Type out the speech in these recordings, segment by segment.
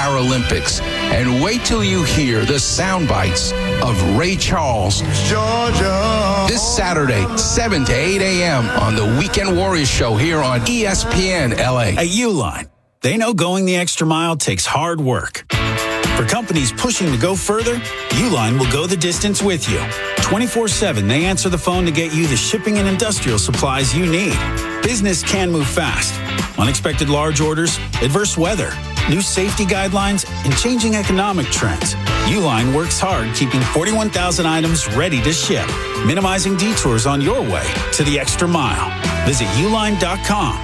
Paralympics. And wait till you hear the sound bites of Ray Charles. Georgia. This Saturday, 7 to 8 a.m. on the Weekend Warriors show here on ESPN LA. At Uline, they know going the extra mile takes hard work. For companies pushing to go further, Uline will go the distance with you. 24/7, they answer the phone to get you the shipping and industrial supplies you need. Business can move fast. Unexpected large orders, adverse weather, new safety guidelines, and changing economic trends. Uline works hard keeping 41,000 items ready to ship, minimizing detours on your way to the extra mile. Visit uline.com.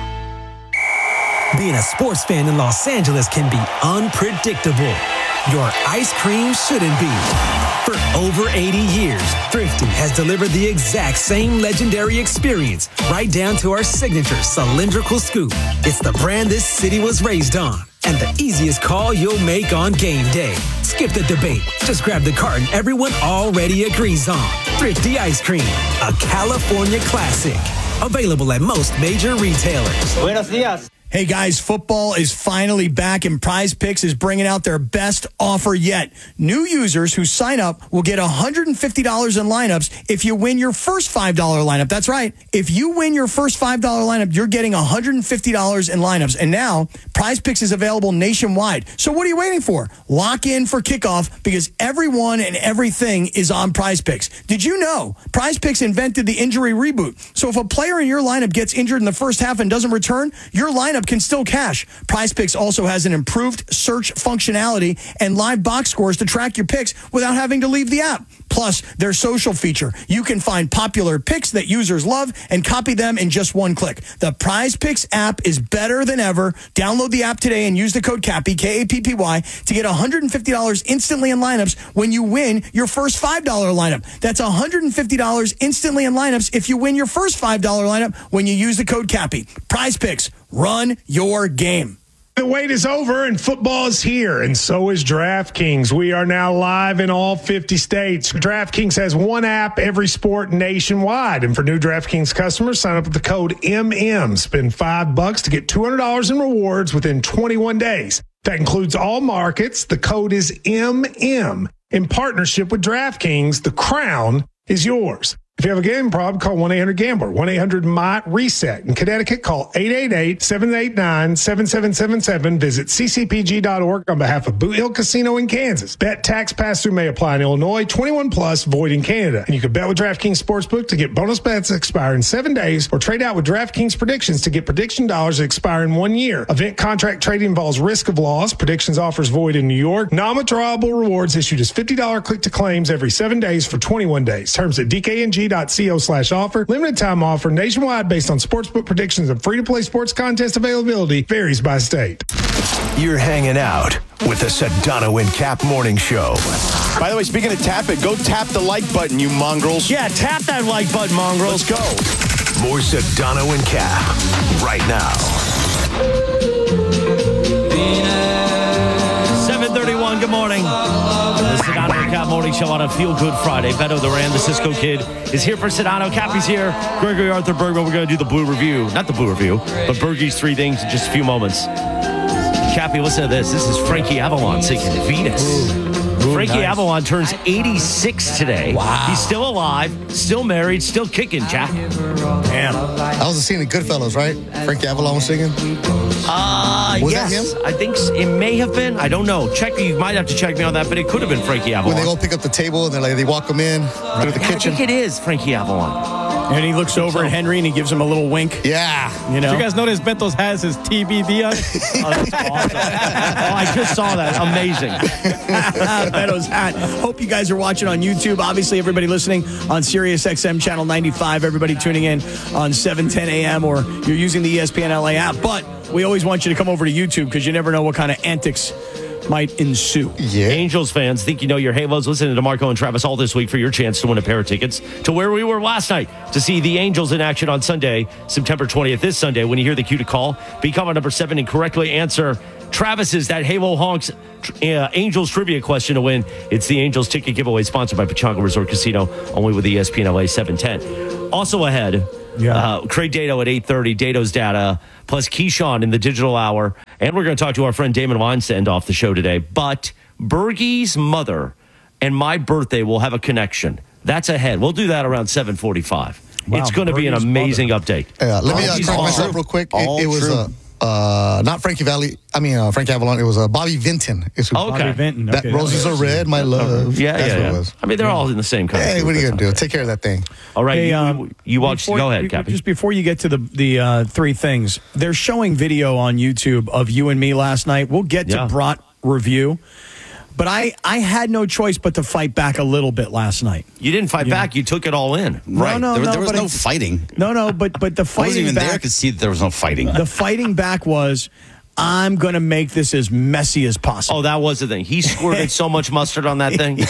Being a sports fan in Los Angeles can be unpredictable. Your ice cream shouldn't be. For over 80 years, Thrifty has delivered the exact same legendary experience, right down to our signature cylindrical scoop. It's the brand this city was raised on, and the easiest call you'll make on game day. Skip the debate. Just grab the carton everyone already agrees on. Thrifty Ice Cream, a California classic. Available at most major retailers. Buenos dias. Hey guys, football is finally back and Prize Picks is bringing out their best offer yet. New users who sign up will get $150 in lineups if you win your first $5 lineup. That's right. If you win your first $5 lineup, you're getting $150 in lineups. And now, Prize Picks is available nationwide. So what are you waiting for? Lock in for kickoff because everyone and everything is on Prize Picks. Did you know Prize Picks invented the injury reboot? So if a player in your lineup gets injured in the first half and doesn't return, your lineup can still cash. Prize Picks also has an improved search functionality and live box scores to track your picks without having to leave the app. Plus, their social feature. You can find popular picks that users love and copy them in just one click. The Prize Picks app is better than ever. Download the app today and use the code CAPPY, K-A-P-P-Y, to get $150 instantly in lineups when you win your first $5 lineup. That's $150 instantly in lineups if you win your first $5 lineup when you use the code CAPPY. Prize Picks. Run your game. The wait is over and football is here, and so is DraftKings. We are now live in all 50 states. DraftKings has one app, every sport nationwide. And for new DraftKings customers, sign up with the code MM. Spend $5 to get $200 in rewards within 21 days. That includes all markets. The code is MM. In partnership with DraftKings, the crown is yours. If you have a gambling problem, call 1-800-GAMBLER, 1-800-MIGHT-RESET. In Connecticut, call 888-789-7777. Visit ccpg.org on behalf of Boot Hill Casino in Kansas. Bet tax pass-through may apply in Illinois, 21 plus, void in Canada. And you can bet with DraftKings Sportsbook to get bonus bets that expire in 7 days, or trade out with DraftKings Predictions to get prediction dollars that expire in 1 year. Event contract trading involves risk of loss. Predictions offers void in New York. Non-withdrawable rewards issued as $50 click-to-claims every 7 days for 21 days. Terms at DKNG.co/offer. Limited time offer nationwide based on sportsbook predictions and free-to-play sports contest availability. Varies by state. You're hanging out with the Sedano and Cap Morning Show. By the way, speaking of tap it, go tap the like button, you mongrels. Yeah, tap that like button, mongrels. Let's go. More Sedano and Cap right now. 7:31, good morning. The Sedano and Cap Morning Show on a Feel Good Friday. Beto Duran, the Cisco Kid, is here for Sedano. Cappy's here. Gregory Arthur Bergman. We're going to do the Blue Review. Not the Blue Review, but Bergie's three things in just a few moments. Cappy, listen to this. This is Frankie Avalon singing Venus. Frankie nice. Avalon turns 86 today. Wow. He's still alive, still married, still kicking, Jack. Damn. That was the scene in Goodfellas, right? Frankie Avalon was singing? Was yes. that him? I think it may have been. I don't know. You might have to check me on that, but it could have been Frankie Avalon. When they go pick up the table and they walk them in through the kitchen. I think it is Frankie Avalon. And he looks over at Henry and he gives him a little wink. Yeah. You know? Did you guys notice Beto's has his TBD on? Oh, that's awesome. Oh, I just saw that. Amazing. Beto's hat. Hope you guys are watching on YouTube. Obviously, everybody listening on Sirius XM Channel 95. Everybody tuning in on 7:10 a.m. or you're using the ESPN LA app. But we always want you to come over to YouTube because you never know what kind of antics might ensue. Yeah. Angels fans, think you know your Halos. Listen to DeMarco and Travis all this week for your chance to win a pair of tickets to where we were last night to see the Angels in action on Sunday, September 20th, this Sunday. When you hear the cue to call, become a number 7 and correctly answer Travis's That Halo Honks Angels trivia question to win. It's the Angels ticket giveaway sponsored by Pechanga Resort Casino, only with ESPN LA 710. Also ahead, Craig Dato at 8:30, Dato's Data, plus Keyshawn in the digital hour. And we're going to talk to our friend Damon Wines to end off the show today. But Bergie's mother and my birthday will have a connection. That's ahead. We'll do that around 7:45. Wow, it's going to be an amazing update. Let me correct myself real quick. It was not Frankie Valli. Frank Avalon. It was Bobby Vinton. Bobby Vinton. That Roses Are Red, my love. Yeah. What it was. I mean, they're all in the same country. Hey, what are you going to do? Take care of that thing. All right. Hey, you watch. Go ahead, Cappy. Just before you get to the three things, they're showing video on YouTube of you and me last night. We'll get to Brat review. But I had no choice but to fight back a little bit last night. You didn't fight back. You took it all in. Right. There was no fighting. No, but the fighting I wasn't even back, there. I could see that there was no fighting. The fighting back was, I'm going to make this as messy as possible. Oh, that was the thing. He squirted so much mustard on that thing.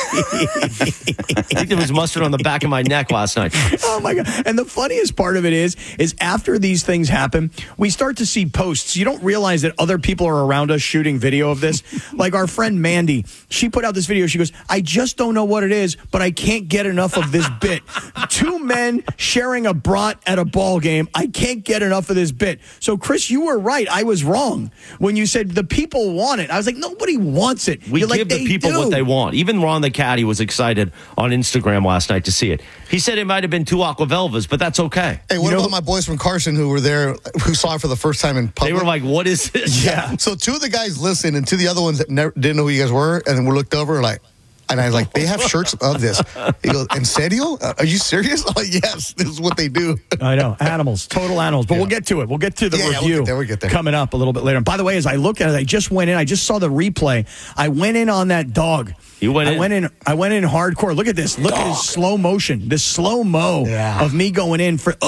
I think there was mustard on the back of my neck last night. Oh, my God. And the funniest part of it is after these things happen, we start to see posts. You don't realize that other people are around us shooting video of this. Like our friend Mandy, she put out this video. She goes, I just don't know what it is, but I can't get enough of this bit. Two men sharing a brat at a ball game. I can't get enough of this bit. So, Chris, you were right. I was wrong. When you said the people want it, I was like, nobody wants it. We give the people what they want. Even Ron the Caddy was excited on Instagram last night to see it. He said it might have been 2 Aquavelvas, but that's okay. Hey, what about my boys from Carson who were there, who saw it for the first time in public? They were like, what is this? Yeah. So 2 of the guys listened, and 2 of the other ones that didn't know who you guys were, and then we looked over like, and I was like, they have shirts of this. He goes, en serio? Are you serious? I'm like, yes, this is what they do. I know. Animals. Total animals. But we'll get to it. We'll get to the review we'll get there. Coming up a little bit later. And by the way, as I look at it, I just went in. I just saw the replay. I went in on that dog. You went in? I went in hardcore. Look at this. Look at his slow motion. This slow-mo of me going in for,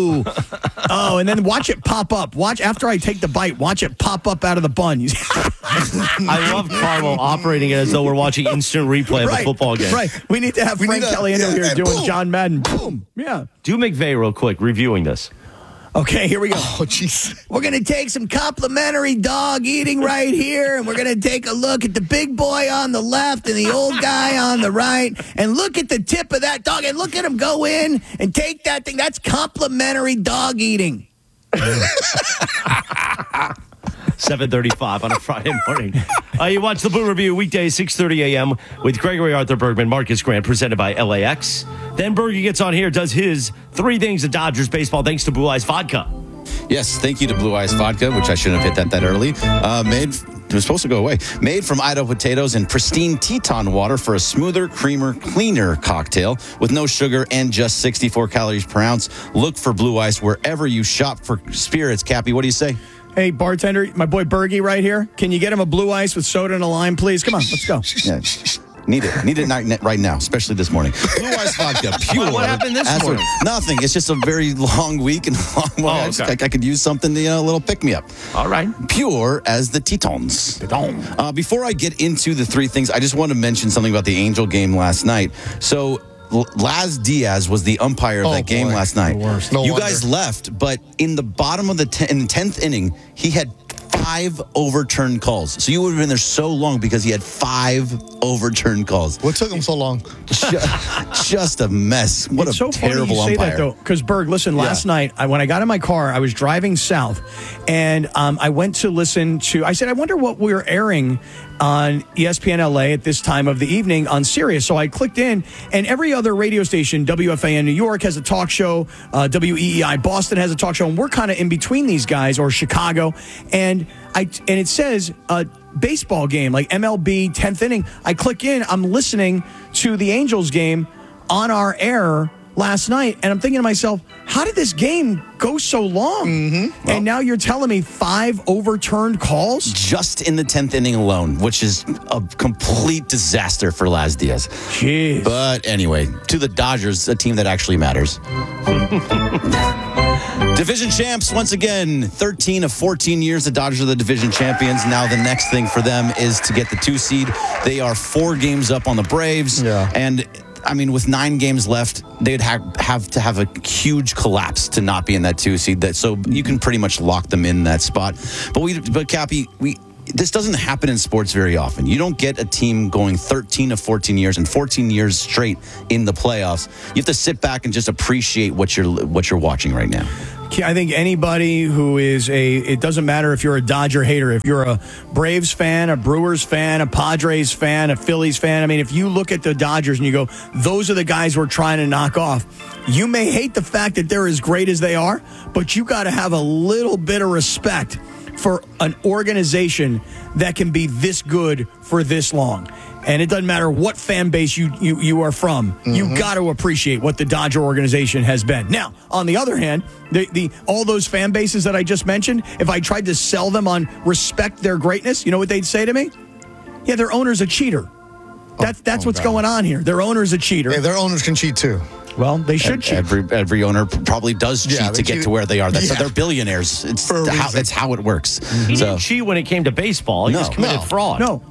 and then watch it pop up. Watch, after I take the bite, watch it pop up out of the bun. I love Carlo operating it as though we're watching instant replay of a football game. Right. We need to have Frank Caliendo here doing boom. John Madden. Boom. Yeah. Do McVay real quick, reviewing this. Okay, here we go. Oh, jeez. We're going to take some complimentary dog eating right here, and we're going to take a look at the big boy on the left and the old guy on the right, and look at the tip of that dog, and look at him go in and take that thing. That's complimentary dog eating. 7:35 on a Friday morning. You watch the Blue Review weekdays 6:30 a.m. with Gregory Arthur Bergman, Marcus Grant, presented by LAX. Then Bergie gets on here, does his 3 things of Dodgers baseball thanks to Blue Ice Vodka. Yes, thank you to Blue Ice Vodka, which I shouldn't have hit that early. It was supposed to go away. Made from Idaho potatoes and pristine Teton water for a smoother, creamer, cleaner cocktail with no sugar and just 64 calories per ounce. Look for Blue Ice wherever you shop for spirits. Cappy, what do you say? Hey, bartender, my boy Bergie right here. Can you get him a Blue Ice with soda and a lime, please? Come on, let's go. Yeah. Need it right now, especially this morning. Blue Ice Vodka, pure. What happened this morning? Nothing. It's just a very long week and I could use something to, a little pick-me-up. All right. Pure as the Tetons. Before I get into the 3 things, I just want to mention something about the Angel game last night. So Laz Diaz was the umpire of that game last night. You guys left, but in the bottom of in the 10th inning, he had 5 overturned calls. So you would have been there so long because he had 5 overturned calls. What took him so long? Just a mess. What it's a so terrible funny you say umpire. that, though, because Berg, listen, last night when I got in my car, I was driving south, and I went to listen to. I said, I wonder what we're airing on ESPN LA at this time of the evening on Sirius. So I clicked in, and every other radio station, WFAN New York has a talk show, WEEI Boston has a talk show, and we're kind of in between these guys, or Chicago, and it says baseball game, like MLB 10th inning. I click in, I'm listening to the Angels game on our air last night, and I'm thinking to myself, how did this game go so long? Mm-hmm. Well, and now you're telling me 5 overturned calls? Just in the 10th inning alone, which is a complete disaster for Laz Diaz. Jeez. But anyway, to the Dodgers, a team that actually matters. Division champs, once again, 13 of 14 years, the Dodgers are the division champions. Now the next thing for them is to get the 2 seed. They are 4 games up on the Braves. Yeah. And I mean, with 9 games left, they'd have to have a huge collapse to not be in that 2 seed. So you can pretty much lock them in that spot. But Cappy, this doesn't happen in sports very often. You don't get a team going 13 to 14 years and 14 years straight in the playoffs. You have to sit back and just appreciate what you're watching right now. I think anybody who is it doesn't matter if you're a Dodger hater, if you're a Braves fan, a Brewers fan, a Padres fan, a Phillies fan. I mean, if you look at the Dodgers and you go, those are the guys we're trying to knock off. You may hate the fact that they're as great as they are, but you got to have a little bit of respect for an organization that can be this good for this long. And it doesn't matter what fan base you are from. Mm-hmm. You got to appreciate what the Dodger organization has been. Now, on the other hand, all those fan bases that I just mentioned, if I tried to sell them on respect their greatness, you know what they'd say to me? Yeah, their owner's a cheater. That's what's going on here. Their owner's a cheater. Yeah, their owners can cheat too. Well, they should cheat. Every owner probably does cheat to get to where they are. They're billionaires. It's how it works. He didn't cheat when it came to baseball. He just committed fraud. No.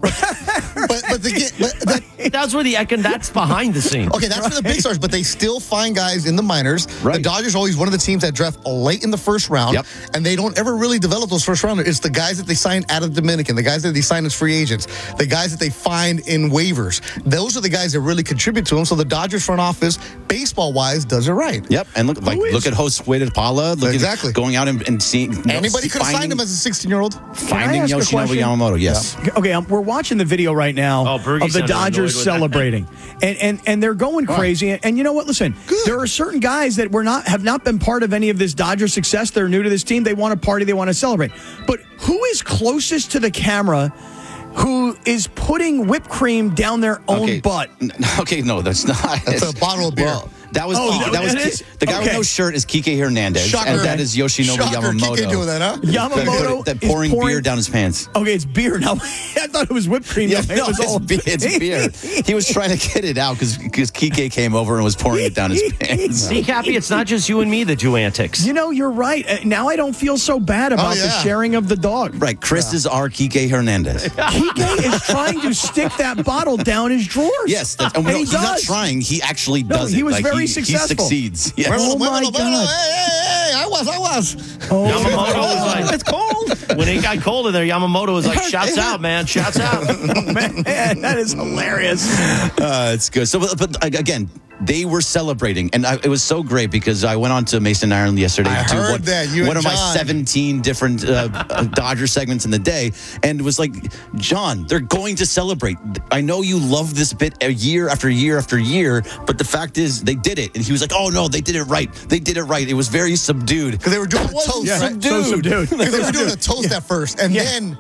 That's where that's behind the scenes. Okay, that's for the big stars, but they still find guys in the minors. Right. The Dodgers are always one of the teams that draft late in the first round, and they don't ever really develop those first rounders. It's the guys that they sign out of the Dominican, the guys that they sign as free agents, the guys that they find in waivers. Those are the guys that really contribute to them. So the Dodgers front office, baseball-wise, does it right. Yep, and look at Josue Paula. Look at going out and seeing. Anybody could have signed him as a 16-year-old. Finding Yoshinobu Yamamoto, yes. Yeah. Okay, we're watching the video right now of the Dodgers celebrating, and they're going crazy. And you know what? Listen, there are certain guys that have not been part of any of this Dodger success. They're new to this team. They want to party. They want to celebrate. But who is closest to the camera? Who is putting whipped cream down their own butt? Okay, no, that's not. That's a bottle of beer. Well, that was the guy with no shirt is Kike Hernandez, Shocker. and that is Yoshinobu Yamamoto. Kike doing that, huh? Yamamoto that pouring beer down his pants. Okay, it's beer now. I thought it was whipped cream. Yeah, it's beer. He was trying to get it out because Kike came over and was pouring it down his pants. See, Cappy, it's not just you and me that do antics. You know, you're right. Now I don't feel so bad about the sharing of the dog. Right, Chris is our Kike Hernandez. Kike is trying to stick that bottle down his drawers. Yes, he's not trying. He actually does it. He was very successful. He succeeds. Yes. Oh my God! Hey, I was. Yamamoto was like, it's cold. When it got cold in there, Yamamoto was like, shouts out, man, shouts out. Man, that is hilarious. It's good. So, but again, they were celebrating, and it was so great because I went on to Mason Ireland yesterday I heard that. You one and of my John. 17 different Dodger segments in the day, and it was like, John, they're going to celebrate. I know you love this bit year after year after year, but the fact is they did it. And he was like, oh no, they did it right. They did it right. It was very subdued. Because they were doing a toast. Yeah, right? so subdued. Because they were doing a toast at first, and then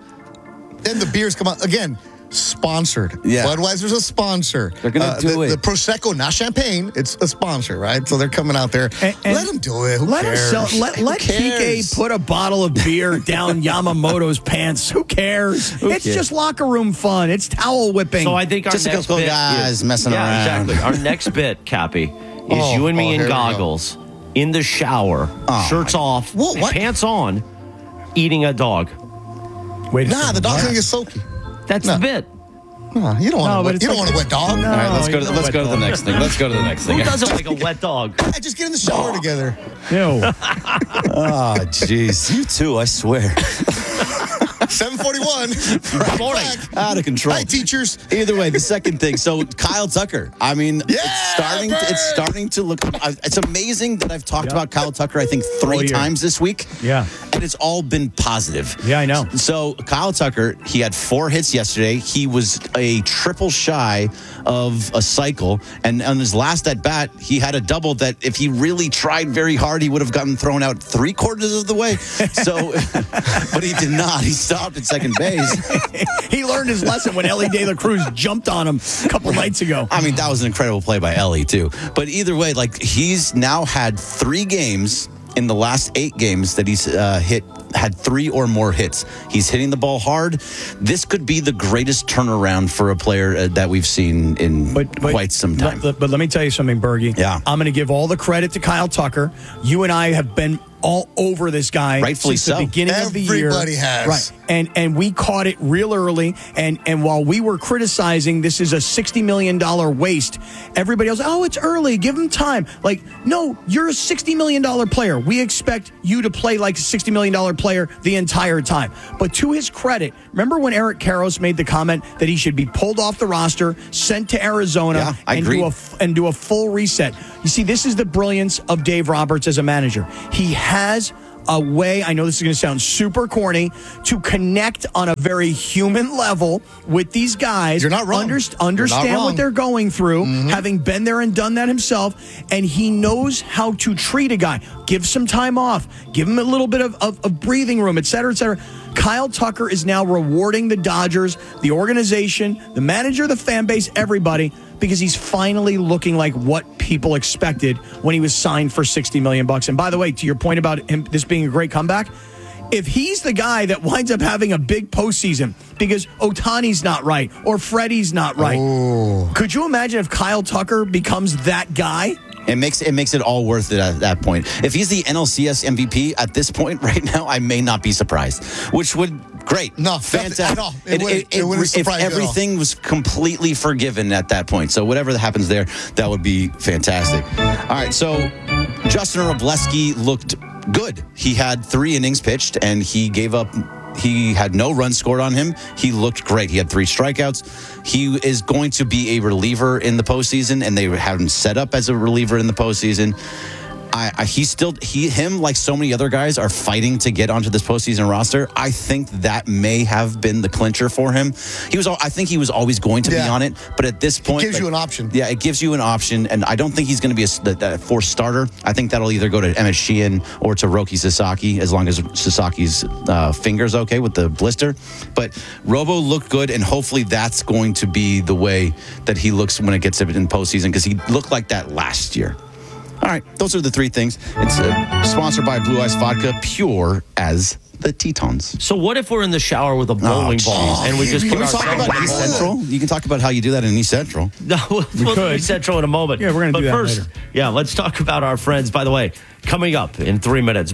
the beers come out again. Sponsored. Yeah. Budweiser's a sponsor. They're going to do it. The Prosecco, not champagne, it's a sponsor, right? So they're coming out there. And let them do it. Who cares? Let Kike put a bottle of beer down Yamamoto's pants. Who cares? It's just locker room fun. It's towel whipping. So I think our just next a couple bit guys messing around. Exactly. Our next bit, Cappy, is you and me in goggles, in the shower, shirts off, pants on, eating a dog. Wait, the dog's going to get soaky. That's the bit. No, you don't want a wet dog. All right, let's go to the next thing. Let's go to the next thing. Who doesn't like a wet dog? Hey, just get in the shower together. Ew. Oh, jeez. You too, I swear. 7:41. Morning. Out of control. Hi, teachers. Either way, the second thing. So Kyle Tucker. I mean, it's starting to look. It's amazing that I've talked about Kyle Tucker, I think, 3 times this week. Yeah. And it's all been positive. Yeah, I know. So Kyle Tucker, he had 4 hits yesterday. He was a triple shy of a cycle. And on his last at bat, he had a double that if he really tried very hard, he would have gotten thrown out 3/4 of the way. So, but he did not. He stopped at second base. He learned his lesson when Ellie De La Cruz jumped on him a couple nights ago. I mean, that was an incredible play by Ellie, too. But either way, like, he's now had 3 games in the last 8 games that he's had 3 or more hits. He's hitting the ball hard. This could be the greatest turnaround for a player that we've seen in quite some time. But let me tell you something, Bergie. Yeah. I'm going to give all the credit to Kyle Tucker. You and I have been all over this guy. Rightfully since so. the beginning of the year. Everybody has. Right. And we caught it real early. And while we were criticizing this is a $60 million waste, everybody else, it's early. Give him time. Like, no, you're a $60 million player. We expect you to play like a $60 million player the entire time. But to his credit, remember when Eric Karros made the comment that he should be pulled off the roster, sent to Arizona, and do a full reset? You see, this is the brilliance of Dave Roberts as a manager. He has a way, I know this is going to sound super corny, to connect on a very human level with these guys. You're not wrong. Understand what they're going through, having been there and done that himself, and he knows how to treat a guy. Give some time off. Give him a little bit of breathing room, et cetera, et cetera. Kyle Tucker is now rewarding the Dodgers, the organization, the manager, the fan base, everybody, because he's finally looking like what people expected when he was signed for $60 million. And by the way, to your point about him, this being a great comeback, if he's the guy that winds up having a big postseason because Ohtani's not right or Freddie's not right, could you imagine if Kyle Tucker becomes that guy? It makes it all worth it at that point. If he's the NLCS MVP at this point right now, I may not be surprised. Which would great, fantastic. If everything was completely forgiven at that point, so whatever happens there, that would be fantastic. All right, so Justin Wrobleski looked good. He had 3 innings pitched, and he gave up. He had no runs scored on him. He looked great. He had 3 strikeouts. He is going to be a reliever in the postseason, and they have him set up as a reliever in the postseason. Him, like so many other guys, are fighting to get onto this postseason roster. I think that may have been the clincher for him. I think he was always going to be on it, but at this point, it gives you an option. Yeah, it gives you an option, and I don't think he's going to be a forced starter. I think that'll either go to Emmett Sheehan or to Roki Sasaki, as long as Sasaki's finger's okay with the blister. But Robo looked good, and hopefully that's going to be the way that he looks when it gets in postseason, because he looked like that last year. All right, those are the 3 things. It's sponsored by Blue Ice Vodka, pure as the Tetons. So what if we're in the shower with a bowling ball and we just put talk about East Central? You can talk about how you do that in East Central. No, we'll do East Central in a moment. Yeah, we're going to do that first, later. Yeah, let's talk about our friends. By the way, coming up in 3 minutes,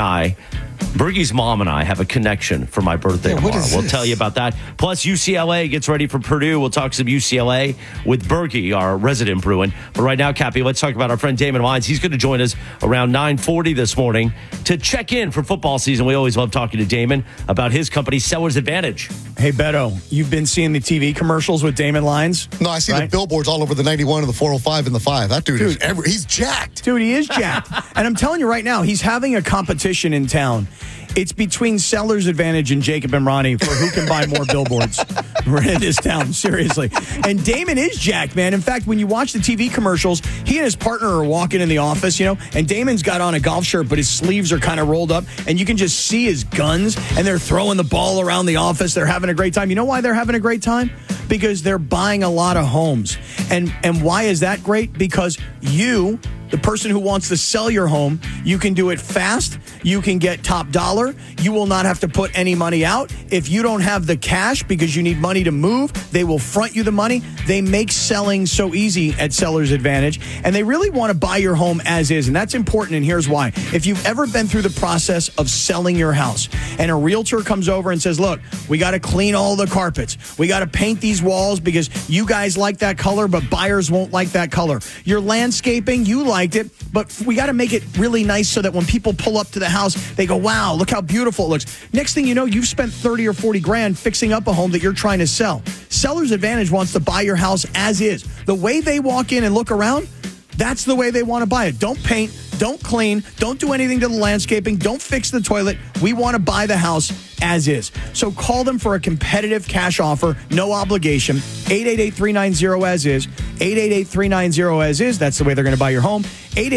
Bergie's mom and I have a connection for my birthday tomorrow. We'll tell you about that. Plus, UCLA gets ready for Purdue. We'll talk some UCLA with Bergie, our resident Bruin. But right now, Cappy, let's talk about our friend Damon Wines. He's going to join us around 9:40 this morning to check in for football season. We always love talking to Damon about his company, Seller's Advantage. Hey, Beto, you've been seeing the TV commercials with Damon Lyons? No, I see the billboards all over the 91 and the 405 and the 5. That dude he's jacked. Dude, he is jacked. And I'm telling you right now, he's having a competition in town. It's between Seller's Advantage and Jacob and Ronnie for who can buy more billboards in this town, seriously. And Damon is jacked, man. In fact, when you watch the TV commercials, he and his partner are walking in the office, and Damon's got on a golf shirt, but his sleeves are kind of rolled up, and you can just see his guns, and they're throwing the ball around the office. They're having a great time. You know why they're having a great time? Because they're buying a lot of homes. And why is that great? Because you, the person who wants to sell your home, you can do it fast. You can get top dollar. You will not have to put any money out. If you don't have the cash because you need money to move, they will front you the money. They make selling so easy at Seller's Advantage, and they really want to buy your home as is, and that's important, and here's why. If you've ever been through the process of selling your house, and a realtor comes over and says, look, we got to clean all the carpets. We got to paint these walls because you guys like that color, but buyers won't like that color. Your landscaping, you liked it, but we got to make it really nice so that when people pull up to the house, they go, wow, look how beautiful it looks. Next thing you know, you've spent 30 or 40 grand fixing up a home that you're trying to sell. Seller's Advantage wants to buy your house as is. The way they walk in and look around, that's the way they want to buy it. Don't paint, don't clean, don't do anything to the landscaping, don't fix the toilet. We want to buy the house as is. So call them for a competitive cash offer, no obligation, 888-390-AS-IS, 888-390-AS-IS. That's the way they're going to buy your home,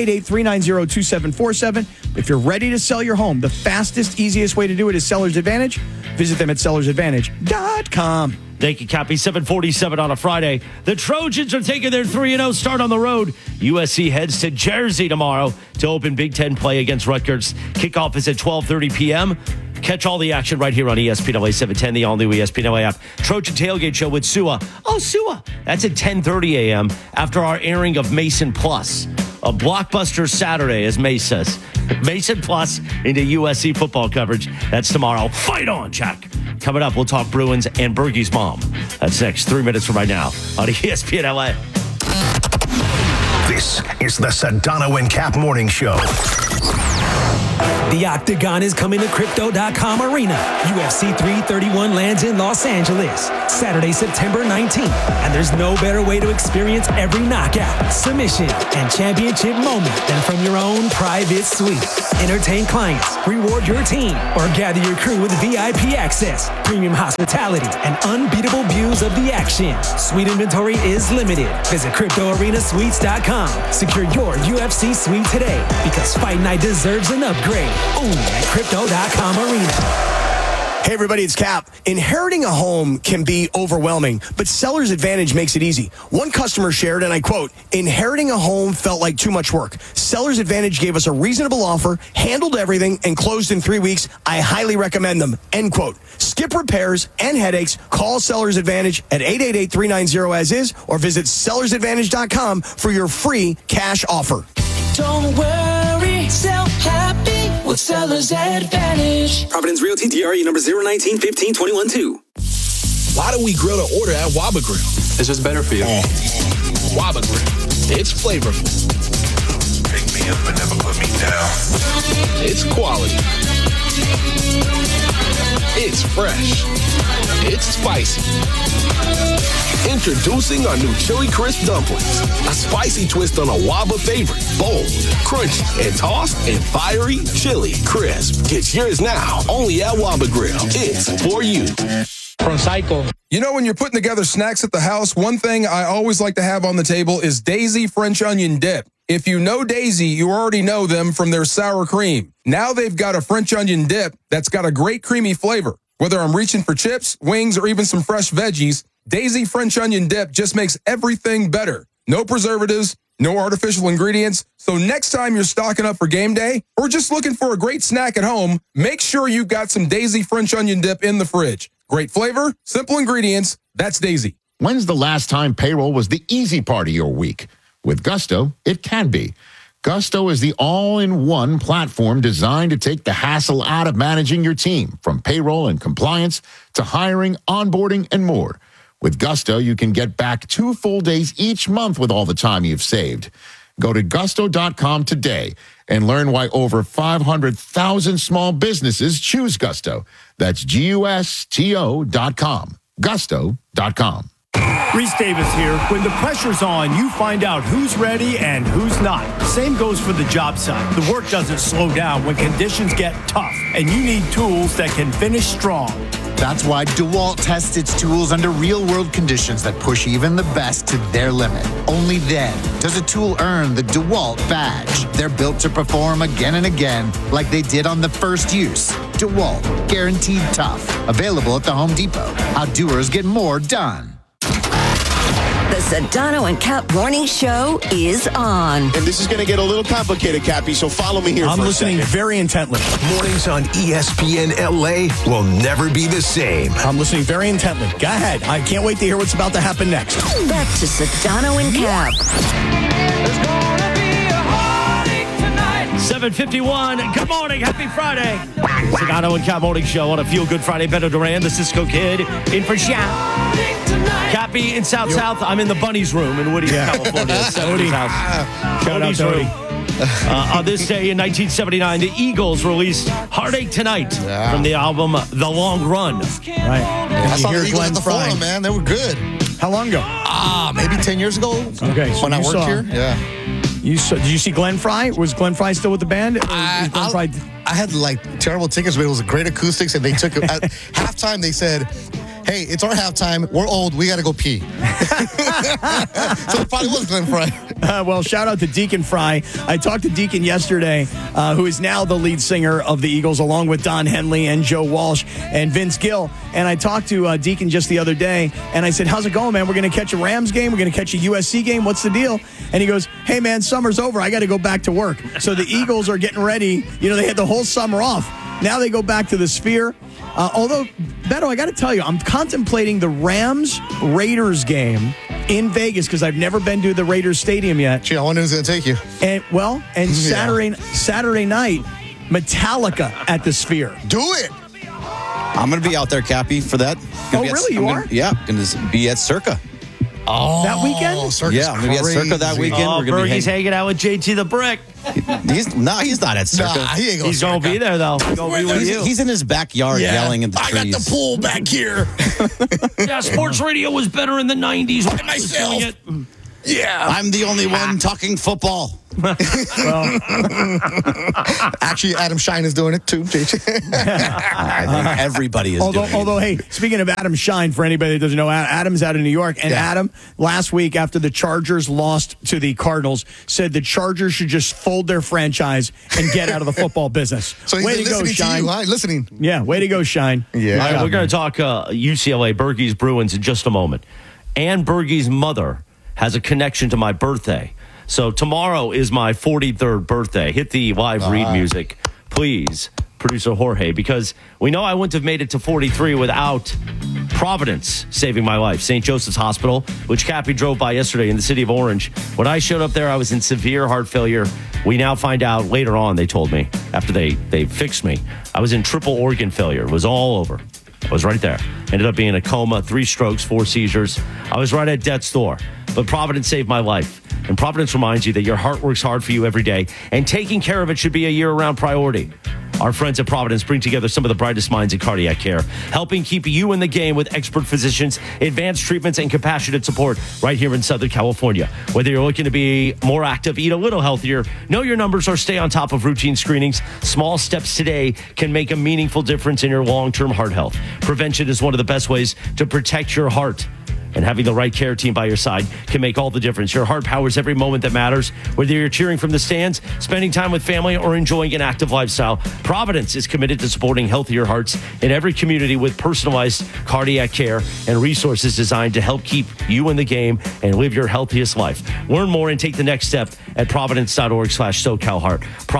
888-390-2747. If you're ready to sell your home, the fastest, easiest way to do it is Seller's Advantage. Visit them at sellersadvantage.com. Thank you, Cappy. 7:47 on a Friday. The Trojans are taking their 3-0 start on the road. USC heads to Jersey tomorrow to open Big Ten play against Rutgers. Kickoff is at 12:30 p.m. Catch all the action right here on ESPN 710, the all-new ESPN app. Trojan Tailgate Show with Sua. Oh, Sua. That's at 10:30 a.m. after our airing of Mason Plus. A blockbuster Saturday, as May says. Mason Plus into USC football coverage. That's tomorrow. Fight on, Jack. Coming up, we'll talk Bruins and Bergie's mom. That's next, 3 minutes from right now on ESPN LA. This is the Sedano and Cap Morning Show. The Octagon is coming to Crypto.com Arena. UFC 331 lands in Los Angeles, Saturday, September 19th. And there's no better way to experience every knockout, submission, and championship moment than from your own private suite. Entertain clients, reward your team, or gather your crew with VIP access, premium hospitality, and unbeatable views of the action. Suite inventory is limited. Visit CryptoArenaSuites.com. Secure your UFC suite today, because Fight Night deserves an upgrade. Only at Crypto.com Arena. Hey everybody, it's Cap. Inheriting a home can be overwhelming, but Seller's Advantage makes it easy. One customer shared, and I quote, "Inheriting a home felt like too much work. Seller's Advantage gave us a reasonable offer, handled everything, and closed in 3 weeks. I highly recommend them." End quote. Skip repairs and headaches. Call Seller's Advantage at 888-390-AS-IS or visit sellersadvantage.com for your free cash offer. Don't worry, sell happy with Seller's Advantage. Providence Realty, DRE number 019-15-21-2. Why do we grill to order at Waba Grill? It's just better for you. Waba Grill. It's flavorful. Pick me up and never put me down. It's quality. It's fresh. It's spicy. Introducing our new Chili Crisp Dumplings. A spicy twist on a Waba favorite. Bold, crunchy, and tossed in fiery chili crisp. Get yours now, only at Waba Grill. It's for you. From Psycho. You know, when you're putting together snacks at the house, one thing I always like to have on the table is Daisy French Onion Dip. If you know Daisy, you already know them from their sour cream. Now they've got a French onion dip that's got a great creamy flavor. Whether I'm reaching for chips, wings, or even some fresh veggies, Daisy French Onion Dip just makes everything better. No preservatives, no artificial ingredients. So next time you're stocking up for game day or just looking for a great snack at home, make sure you've got some Daisy French Onion Dip in the fridge. Great flavor, simple ingredients. That's Daisy. When's the last time payroll was the easy part of your week? With Gusto, it can be. Gusto is the all-in-one platform designed to take the hassle out of managing your team, from payroll and compliance to hiring, onboarding, and more. With Gusto, you can get back 2 full days each month with all the time you've saved. Go to gusto.com today and learn why over 500,000 small businesses choose Gusto. That's GUSTO.com. Gusto.com. Reese Davis here. When the pressure's on, you find out who's ready and who's not. Same goes for the job site. The work doesn't slow down when conditions get tough, and you need tools that can finish strong. That's why DeWalt tests its tools under real-world conditions that push even the best to their limit. Only then does a tool earn the DeWalt badge. They're built to perform again and again like they did on the first use. DeWalt, guaranteed tough. Available at the Home Depot. How doers get more done. The Sedano and Cap Morning Show is on. And this is going to get a little complicated, Cappy, so follow me here I'm for a listening second. very intently. Mornings on ESPN LA will never be the same. I'm listening very intently. Go ahead. I can't wait to hear what's about to happen next. Back to Sedano and Cap. 7:51. Good morning. Happy Friday. Sedano and Cap Morning Show on a Feel Good Friday. Beto Duran, the Cisco Kid, in for Shaq. Cappy in South. I'm in the Bunny's room in Woody, California. Woody's house. Woody's room. On this day in 1979, the Eagles released Heartache Tonight from the album The Long Run. Right. I saw the Eagles at the Forum, man. They were good. How long ago? Maybe 10 years ago. Okay. So when I worked here. Yeah. Did you see Glenn Fry? Was Glenn Fry still with the band? I had like terrible tickets, but it was a great acoustics, and they took it at halftime. They said, "Hey, it's our halftime. We're old. We got to go pee." So it probably was Glenn Fry. Well, shout out to Deacon Fry. I talked to Deacon yesterday, who is now the lead singer of the Eagles, along with Don Henley and Joe Walsh and Vince Gill. And I talked to Deacon just the other day, and I said, "How's it going, man? We're going to catch a Rams game. We're going to catch a USC game. What's the deal?" And he goes, "Hey, man, summer's over. I got to go back to work." So the Eagles are getting ready. You know, they had the whole summer off. Now they go back to the Sphere. Although, Beto, I got to tell you, I'm contemplating the Rams-Raiders game in Vegas because I've never been to the Raiders Stadium yet. Gee, I wonder who's going to take you. And Saturday night, Metallica at the Sphere. Do it. I'm going to be out there, Cappy, for that. Really? You are? Yeah, going to be at Circa. Oh, that weekend? Yeah, I'm going to be at Circa that weekend. Oh, We're gonna Bergie's hanging out with JT the Brick. He's not at Circa. Nah, he ain't going He's going to be there, though. He's going to be with you. He's in his backyard yelling at the trees. I got the pool back here. Yeah, sports radio was better in the 90s. Look at myself. Yeah. I'm the only one talking football. Actually, Adam Shine is doing it too, JJ. I think everybody is doing it. Although, hey, speaking of Adam Shine, for anybody that doesn't know, Adam's out of New York. And Adam, last week after the Chargers lost to the Cardinals, said the Chargers should just fold their franchise and get out of the football business. So he's way to go, listening Shine. to you, huh? Listening. Yeah, way to go, Shine. Yeah. All right, we're going to talk UCLA, Bergie's Bruins in just a moment. Ann Bergie's mother has a connection to my birthday. So tomorrow is my 43rd birthday. Hit the live read music, please, producer Jorge, because we know I wouldn't have made it to 43 without Providence saving my life. St. Joseph's Hospital, which Cappy drove by yesterday in the city of Orange. When I showed up there, I was in severe heart failure. We now find out later on, they told me, after they fixed me, I was in triple organ failure. It was all over. I was right there. Ended up being in a coma, 3 strokes, 4 seizures. I was right at death's door. But Providence saved my life. And Providence reminds you that your heart works hard for you every day, and taking care of it should be a year-round priority. Our friends at Providence bring together some of the brightest minds in cardiac care, helping keep you in the game with expert physicians, advanced treatments, and compassionate support right here in Southern California. Whether you're looking to be more active, eat a little healthier, know your numbers, or stay on top of routine screenings, small steps today can make a meaningful difference in your long-term heart health. Prevention is one of the best ways to protect your heart. And having the right care team by your side can make all the difference. Your heart powers every moment that matters. Whether you're cheering from the stands, spending time with family, or enjoying an active lifestyle, Providence is committed to supporting healthier hearts in every community with personalized cardiac care and resources designed to help keep you in the game and live your healthiest life. Learn more and take the next step at providence.org/SoCalHeart.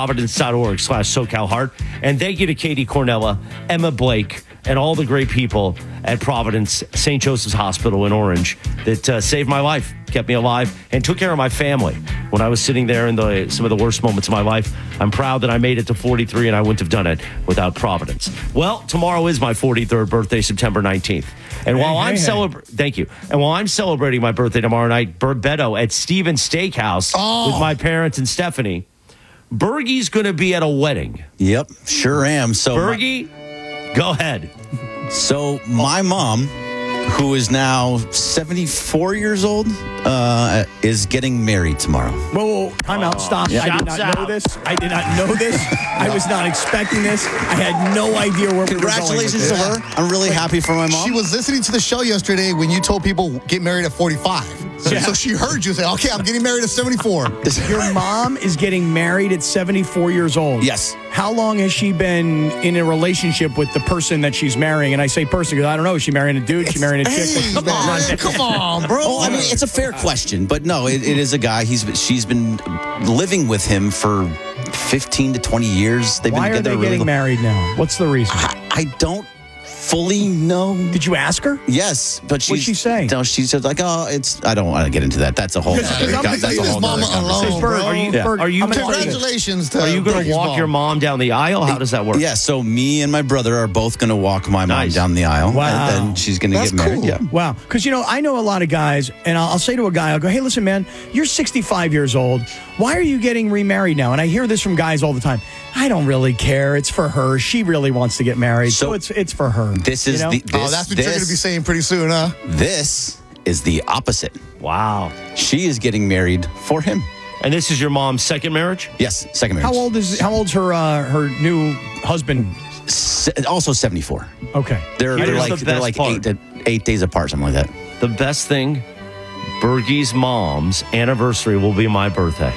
Providence.org/SoCalHeart. And thank you to Katie Cornella, Emma Blake, and all the great people at Providence St. Joseph's Hospital in Orange that saved my life, kept me alive, and took care of my family when I was sitting there in some of the worst moments of my life. I'm proud that I made it to 43, and I wouldn't have done it without Providence. Well, tomorrow is my 43rd birthday, September 19th. And while I'm thank you. And while I'm celebrating my birthday tomorrow night, Beto at Stevens Steakhouse with my parents and Stephanie, Bergie's going to be at a wedding. Yep, sure am. So Bergie, go ahead. So my mom, who is now 74 years old, is getting married tomorrow. Whoa, time out, stop. Yeah. I did not know this. I did not know this. I was not expecting this. I had no idea where we were going with Congratulations this. to her. I'm really happy for my mom. She was listening to the show yesterday when you told people get married at 45. So she heard you say, okay, I'm getting married at 74. Your mom is getting married at 74 years old. Yes. How long has she been in a relationship with the person that she's marrying? And I say person because I don't know. Is she marrying a dude? Is she marrying a chick? Hey, come on, bro. Well, I mean, it's a fair question, but no, it is a guy. She's been living with him for 15 to 20 years. Why are they getting married now? What's the reason? I don't fully know. Did you ask her? Yes, but what'd she say? No, she said like, oh, I don't want to get into that. That's a whole. That's a whole mama alone, congratulations. Are you going to walk your mom down the aisle? How does that work? Yeah, so me and my brother are both going to walk my mom down the aisle. Wow. And then she's going to get married. Cool. Yeah. Wow. Because, I know a lot of guys, and I'll say to a guy, I'll go, hey, listen, man, you're 65 years old. Why are you getting remarried now? And I hear this from guys all the time. I don't really care. It's for her. She really wants to get married. So it's for her. This is that's what you're going to be saying pretty soon, huh? This is the opposite. Wow. She is getting married for him. And this is your mom's second marriage? Yes, second marriage. How old's her new husband? Also 74. Okay. They're like 8 days apart, something like that. The best thing, Bergie's mom's anniversary will be my birthday.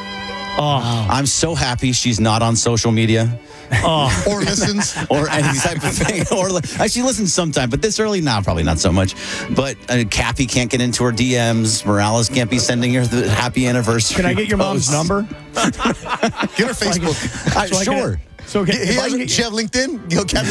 Oh, I'm so happy she's not on social media. Or listens. Or any type of thing. She listens sometime, but this early, probably not so much. But Cappy can't get into her DMs. Morales can't be sending her the happy anniversary. Can I get your mom's number? Get her Facebook. So sure. So She have LinkedIn? Yo, Captain.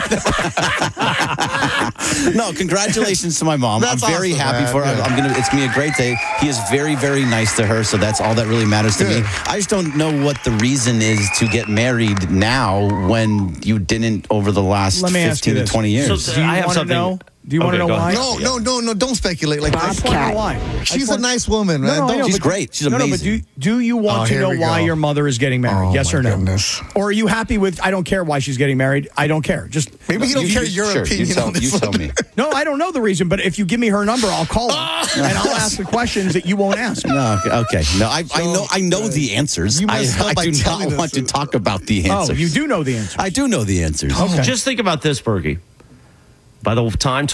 No, congratulations to my mom. That's I'm very awesome, happy man. for her. Yeah. It's gonna be a great day. He is very, very nice to her, so that's all that really matters to me. I just don't know what the reason is to get married now when you didn't over the last Let me ask you 15 to this. 20 years. Do you want to know? Do you want to know why? No, don't speculate like that. I just want to know why. She's a nice woman, man. No, I know, She's but- great. She's No, amazing. but do you want to here know we why go. your mother is getting married? Yes my or no? goodness. Or are you happy with, I don't care why she's getting married. I don't care. Just Maybe you don't care your opinion on this You tell one. me. No, I don't know the reason, but if you give me her number, I'll call her. And I'll ask the questions that you won't ask. No, okay. No, I know the answers. You must help I by do telling not us want to it. talk about the answers. Oh, you do know the answer. I do know the answers. Okay. Just think about this, Bergie. By the time